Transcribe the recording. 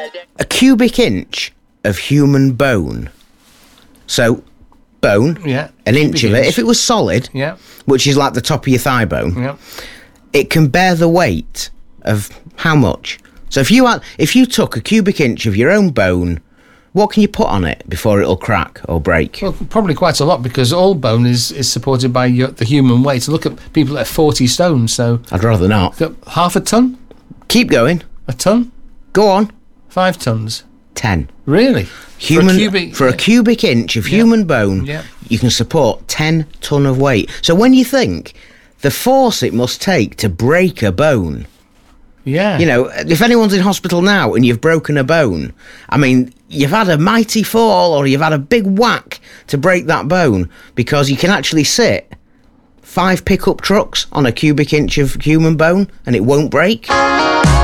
A cubic inch of human bone. So, bone, an inch of it. If it was solid, which is like the top of your thigh bone, it can bear the weight of how much? So if you took a cubic inch of your own bone, what can you put on it before it'll crack or break? Well, probably quite a lot, because all bone is supported by the human weight. So look at people that are 40 stone. So I'd rather not. Half a ton? Keep going. A ton? Go on. 5 tons? 10. Really? For a cubic inch of human bone, you can support 10 ton of weight. So when you think the force it must take to break a bone, you know, if anyone's in hospital now and you've broken a bone, I mean, you've had a mighty fall or you've had a big whack to break that bone, because you can actually sit 5 pickup trucks on a cubic inch of human bone and it won't break.